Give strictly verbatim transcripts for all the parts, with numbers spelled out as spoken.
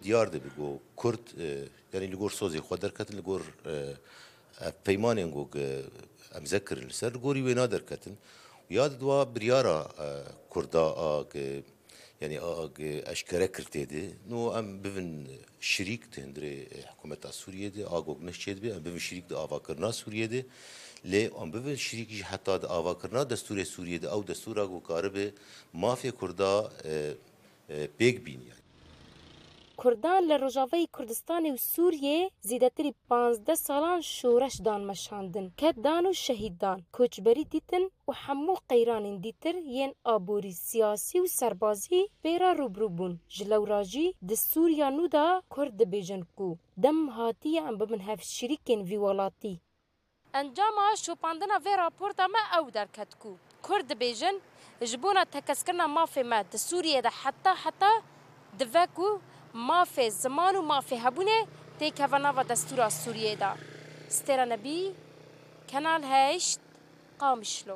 دیار دبی گو کرد یعنی لگور سوزی خود درکتن لگور پیمانین گو ام ذکر لسر گوری وینا درکتن یاد دوا بریارا کردا آگ يعني آگ اشکره کرده ده نو ام ببین شریک تندره حکومت سوریه ده آگوگ نشید بی ام ببین شریک ده آوا کرنا سوریه ده لی ام ببین شریکی حتی ده آوا کرنا دستور سوریه ده او دستور آگو کاربه مافیا کردا بیگ بین yani. کردان لی روژاوی کردستان و سوریه زیدتری پانزده سالان شورش دان مشاندن که دان و شهید دان کوچبری دیتن و همو قیران دیتر ین آبوری سیاسی و سربازی پیرا روبرو بون جلوراجی د سوریا نو دا کرد بیجن کو دم هاتی ام بمن هف شریکن وی ولاتی انجام شوپاندنا وی راپورتا ما او درکت کو کرد بیجن جبونا تکسکرنا مافی ما د سوریه دا حتی حتی دفکو مافی زمان و مافی هبونه تیک هوانا و دستور سوریه دا سترا نبی kanal هشت قامشلو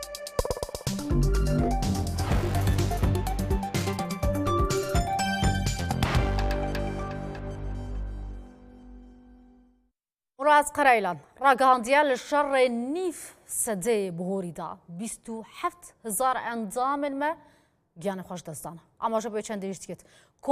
مراز قريلان راقانديا للشر نيف سدي بهوري دا بيستو حفت هزار انضام ما جياني خوش دستانا اما جبه چند ديشتكت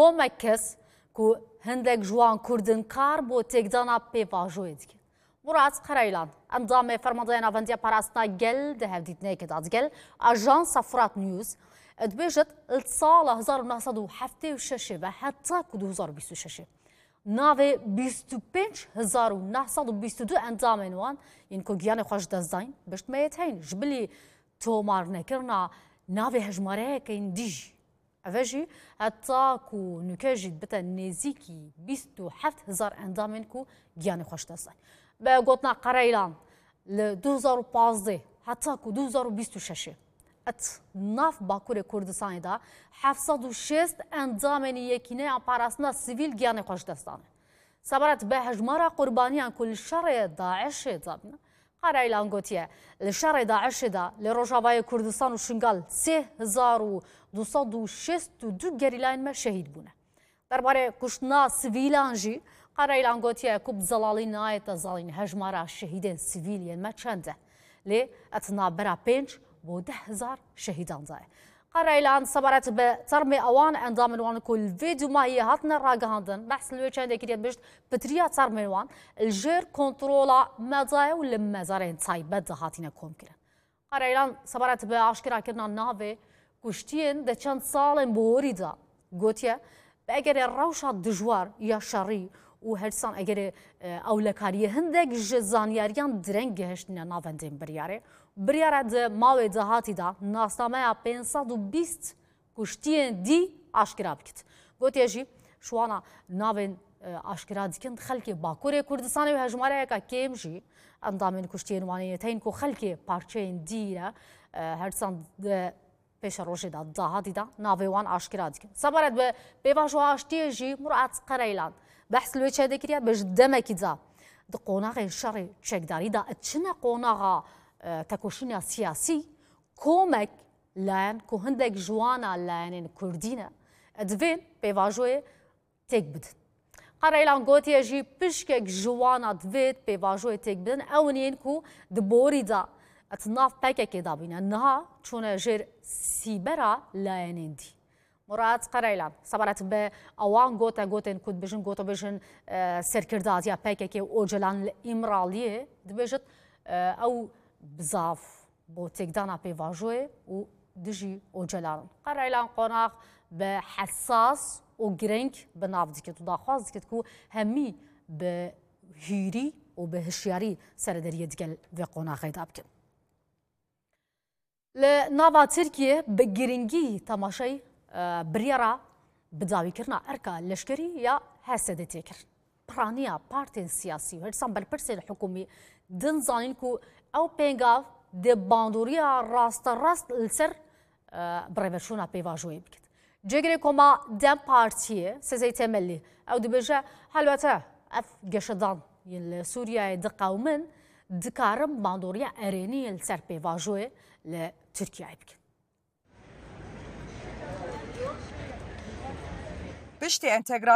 كومكس كو هندك جوان كردن كار بو تيكدانا بيفاجوه ديك مراز قريلان انضام فرمانده فانديا باراستنا جل ده هفديت نيكد از جل اجان صفرات نيوز ادبيجت الصالة هزار ونهصد وحفتي وشاشة حتى كدو هزار وبيستو شاشة ناوی بیست و پنج هزار و نهصد و بیست و دو اندام وان این کو گیان خوش دزدین بشت میت هین جبلی تومار نکرنا ناوی هجماره که این دیج اوجی حتی کو نکجید بتا نزیکی بیست و هفت هزار اندام کو گیان خوش دزدین به گوتنا قرایلان ل دو هزار و پانزده حتی کو دو هزار و بیست و شش ات ناف باکور کردستان دا هفتصد و شصت اندام یکینه پاراستنا سیویل گیان خوش دستانه سبارت به هجمارا قربانیان کل شر داعش دابنا قرایلان گوتیه لشر داعش دا لروجاوای کردستان و شنگال سه هزار و دوصد و شصت و دو گریلاین ما شهید بونه درباره کشتنا سیویلان جی قرایلان گوتیه کوب زلالی نایت زالین هجمارا شهیدین سیویلین ما چنده لی اتنا برا پنج بو ده هزار شهيدان زاي قرأيلان صبرت بترمي أوان أنضام وان كل فيديو ما هي هاتنا راجعندن بحث الويتشان دكتور بيشت بتريا ترمي وان الجير كنترولا مزايا ولا مزارين تاي بد هاتينا كوم كده قرأيلان صبرت بعشرة كنا نافي كشتين ده كان صالم بوريدا قوتيا بأجر الروشة دجوار يا شري وهرسان أجر أولكارية هندك جزانياريان درنج هشتنا نافندين بريارة بريارة ده ماوي دهاتي دا ناسنامه پانصد و بیست کشتین دی آشکرا بکت گوت یجی شوانا ناوین آشکرا دیکن خلک باکوری کردستانی و هجماره که کم جی اندامین کشتین وانی تین کو خلک پارچین دیره هرسان ده پیش روشی دا دهاتی دا ناویوان آشکرا دیکن سبارت به بیواجو آشتی جی مراد قرایلان بحث لویچه دکریه بج دمکی دا ده قوناغ شر چکداری دا اتشنا قوناغا تکوشینا سیاسی کومک لان کو هندک جوانا لان کردینه ادوین بیواجوی تک بدن قرایلان گوتی جی پشکک جوانا دوید بیواجوی تک بدن اونین کو دبوری دا اتناف پکک دابینه نه چون جر سیبرا لانین دی مراد قرایلان صبرت به اوان گوتا گوتن کد بجن گوتا بجن سرکردازیا پکک او جلان امرالیه دبجت او بزاف بو تقدانا بيواجوي و دجي و جلالن قرأيلان قناق بحساس و جرينك بناف ديكت و داخواز ديكت كو همي بهيري و بهشياري سردرية ديكال في قناق غيدابكن لنافا تركيا بجرينجي تماشي بريرا بداوي كرنا أركا لشكري يا هسد تيكر برانيا بارتين سياسي و هرسان بالبرسي الحكومي دن زانينكو او بينغاف دي باندوريا راست راست السر بريفرشونا بيواجوي بكت جيجري كوما دم بارتيه سيزي تملي او دي بجا حلوتا اف قشدان ين سوريا دقاومن دكارم باندوريا اريني السر بيواجوي لتركيا بكت بشتي انتجرال